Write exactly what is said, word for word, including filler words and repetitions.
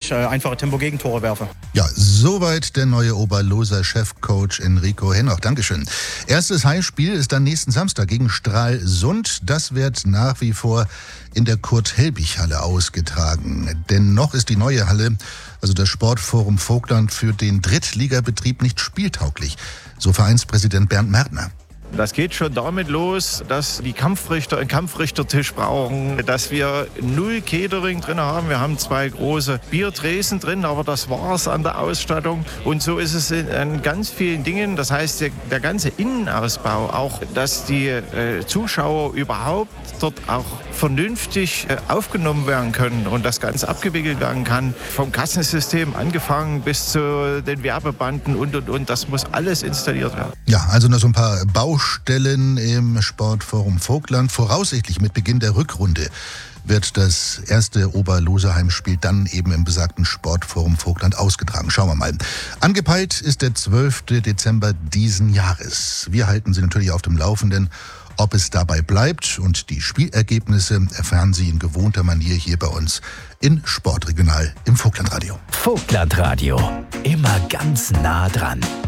ich äh, einfache Tempo-Gegentore werfe. Ja, soweit der neue Oberloser Chefcoach Enrico Henoch. Dankeschön. Erstes Heimspiel ist dann nächsten Samstag gegen Stralsund. Das wird nach wie vor in der Kurt-Helbig-Halle ausgetragen. Denn noch ist die neue Halle, also das Sportforum Vogtland, für den Drittligabetrieb nicht spieltauglich. So Vereinspräsident Bernd Märtner. Das geht schon damit los, dass die Kampfrichter einen Kampfrichtertisch brauchen, dass wir null Catering drin haben. Wir haben zwei große Biertresen drin, aber das war's an der Ausstattung. Und so ist es in, in ganz vielen Dingen. Das heißt, der, der ganze Innenausbau, auch dass die äh, Zuschauer überhaupt dort auch vernünftig äh, aufgenommen werden können und das Ganze abgewickelt werden kann. Vom Kassensystem angefangen bis zu den Werbebanden und, und, und. Das muss alles installiert werden. Ja, also noch so ein paar Baustellen im Sportforum Vogtland. Voraussichtlich mit Beginn der Rückrunde wird das erste Oberloser-Heimspiel dann eben im besagten Sportforum Vogtland ausgetragen. Schauen wir mal. Angepeilt ist der zwölfte Dezember diesen Jahres. Wir halten Sie natürlich auf dem Laufenden, ob es dabei bleibt, und die Spielergebnisse erfahren Sie in gewohnter Manier hier bei uns in Sportregional im Vogtlandradio. Vogtlandradio, immer ganz nah dran.